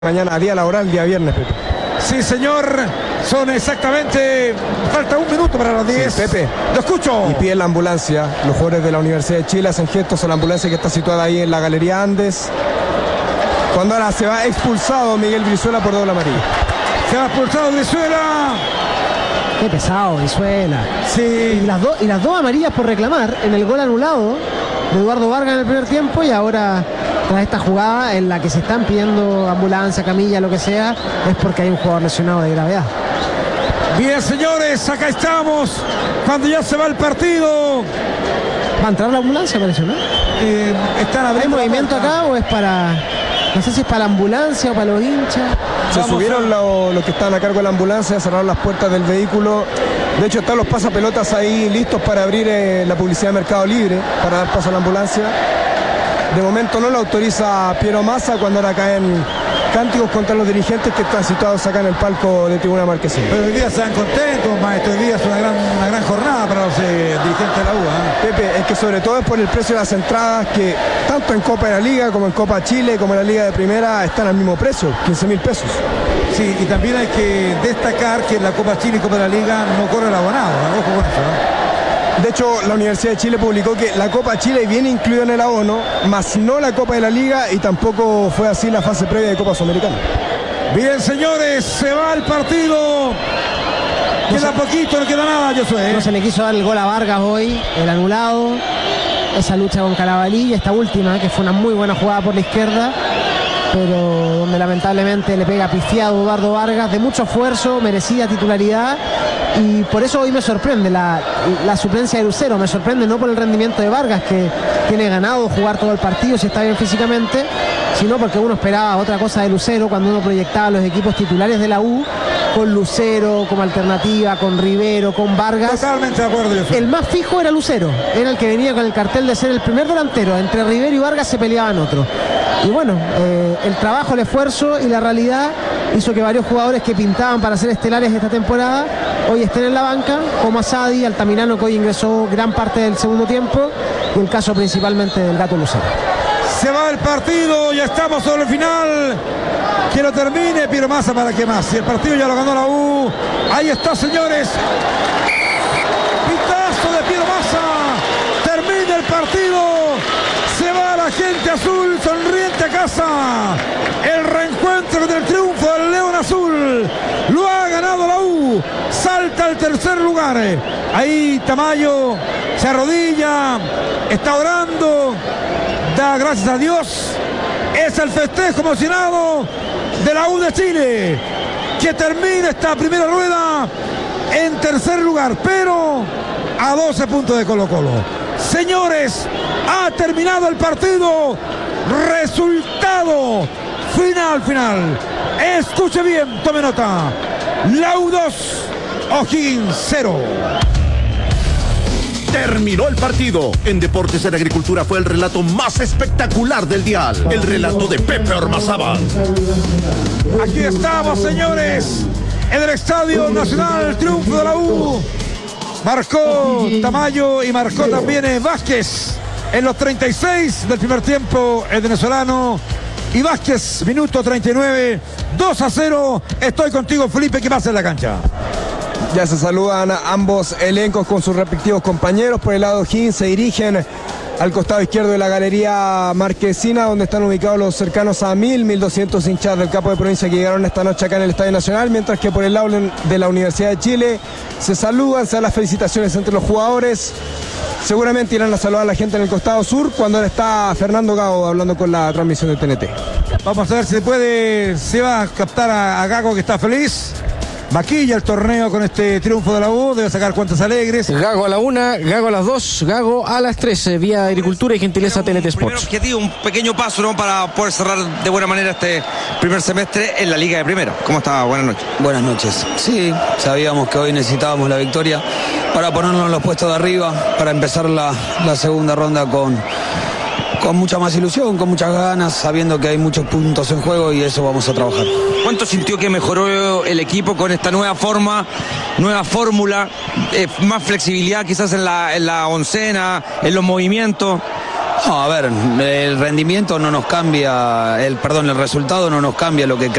Mañana, día laboral, día viernes, Pepe. Sí, señor. Son exactamente... Falta un minuto para las 10. Sí, Pepe. Lo escucho. Y piden la ambulancia. Los jugadores de la Universidad de Chile hacen gestos a la ambulancia que está situada ahí en la Galería Andes. Cuando ahora se va expulsado Miguel Brizuela por doble amarilla. Se va expulsado Brizuela. Qué pesado Brizuela. Sí. Y las dos amarillas por reclamar en el gol anulado de Eduardo Vargas en el primer tiempo, y ahora tras esta jugada en la que se están pidiendo ambulancia, camilla, lo que sea, es porque hay un jugador lesionado de gravedad. Bien, señores, acá estamos cuando ya se va el partido. ¿Va a entrar la ambulancia, parece, no? Están ¿Hay abriendo movimiento acá o es para... no sé si es para la ambulancia o para los hinchas? Se subieron los que estaban a cargo de la ambulancia, cerraron las puertas del vehículo. De hecho, están los pasapelotas ahí listos para abrir la publicidad de Mercado Libre, para dar paso a la ambulancia. De momento no lo autoriza Piero Massa cuando ahora caen cánticos contra los dirigentes que están situados acá en el palco de Tribuna Marquesina. Pero hoy día están contentos, maestro. Hoy día es una gran jornada para los dirigentes de la U. Pepe, es que sobre todo es por el precio de las entradas, que tanto en Copa de la Liga como en Copa Chile como en la Liga de Primera están al mismo precio, 15.000 pesos. Sí, y también hay que destacar que en la Copa Chile y Copa de la Liga no corre el abonado, ¿no? Ojo con eso, ¿no? De hecho, la Universidad de Chile publicó que la Copa Chile viene incluida en el abono, más no la Copa de la Liga, y tampoco fue así la fase previa de Copa Sudamericana. Bien, señores, se va el partido. Queda poquito, no queda nada, Josué. No se le quiso dar el gol a Vargas hoy, el anulado. Esa lucha con Carabalí y esta última, que fue una muy buena jugada por la izquierda, pero donde lamentablemente le pega pifiado Eduardo Vargas, de mucho esfuerzo, merecida titularidad, y por eso hoy me sorprende la suplencia de Lucero. Me sorprende no por el rendimiento de Vargas, que tiene ganado jugar todo el partido si está bien físicamente, sino porque uno esperaba otra cosa de Lucero cuando uno proyectaba los equipos titulares de la U, con Lucero como alternativa, con Rivero, con Vargas. Totalmente de acuerdo, Josué. El más fijo era Lucero, era el que venía con el cartel de ser el primer delantero. Entre Rivero y Vargas se peleaban otros. Y bueno, el trabajo, el esfuerzo y la realidad hizo que varios jugadores que pintaban para ser estelares esta temporada hoy estén en la banca, como Asadi, Altamirano, que hoy ingresó gran parte del segundo tiempo, y el caso principalmente del Gato Lucero. Se va el partido, ya estamos sobre el final. Que lo termine Piero Massa, para qué más. Si el partido ya lo ganó la U. Ahí está, señores. Pitazo de Piero Massa. Termina el partido. Se va la gente azul sonriente a casa. El reencuentro con el triunfo del León Azul. Lo ha ganado la U. Salta al tercer lugar. Ahí Tamayo se arrodilla. Está orando. Da gracias a Dios. Es el festejo emocionado de la U de Chile, que termina esta primera rueda en tercer lugar, pero a 12 puntos de Colo-Colo. Señores, ha terminado el partido. Resultado final. Escuche bien, tome nota. La U 2, O'Higgins 0. Terminó el partido. En Deportes en Agricultura fue el relato más espectacular del dial. El relato de Pepe Ormazábal. Aquí estamos, señores, en el Estadio Nacional. Triunfo de la U. Marcó Tamayo y marcó también Vázquez en los 36 del primer tiempo, el venezolano. Y Vázquez, minuto 39, 2-0. Estoy contigo, Felipe, ¿qué pasa en la cancha? Ya se saludan ambos elencos con sus respectivos compañeros. Por el lado de O'Higgins se dirigen al costado izquierdo de la Galería Marquesina, donde están ubicados los cercanos a 1.200 hinchas del campo de provincia que llegaron esta noche acá en el Estadio Nacional, mientras que por el lado de la Universidad de Chile se saludan, se dan las felicitaciones entre los jugadores. Seguramente irán a saludar a la gente en el costado sur, cuando ahora está Fernando Gago hablando con la transmisión de TNT. Vamos a ver si se va a captar a Gago, que está feliz. Maquilla el torneo con este triunfo de la U, debe sacar cuentas alegres. Gago a la 1, Gago a las 2, Gago a las 3, vía Agricultura y Gentileza TNT Sports. Primer objetivo, un pequeño paso, ¿no?, para poder cerrar de buena manera este primer semestre en la Liga de Primera. ¿Cómo está? Buenas noches. Buenas noches. Sí, sabíamos que hoy necesitábamos la victoria para ponernos en los puestos de arriba, para empezar la segunda ronda con mucha más ilusión, con muchas ganas, sabiendo que hay muchos puntos en juego, y eso vamos a trabajar. ¿Cuánto sintió que mejoró el equipo con esta nueva forma, nueva fórmula, más flexibilidad quizás en la oncena, en los movimientos? No, a ver, el rendimiento no nos cambia, el resultado no nos cambia lo que